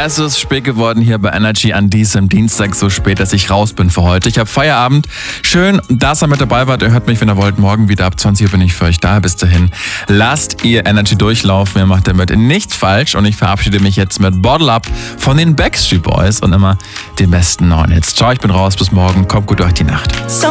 Es ist spät geworden hier bei Energy an diesem Dienstag, so spät, dass ich raus bin für heute. Ich habe Feierabend. Schön, dass ihr mit dabei wart. Ihr hört mich, wenn ihr wollt, morgen wieder ab 20 Uhr bin ich für euch da. Bis dahin lasst ihr Energy durchlaufen. Ihr macht damit nichts falsch. Und ich verabschiede mich jetzt mit Bottle Up von den Backstreet Boys und immer den besten neuen Hits. Ciao, ich bin raus. Bis morgen. Kommt gut durch die Nacht.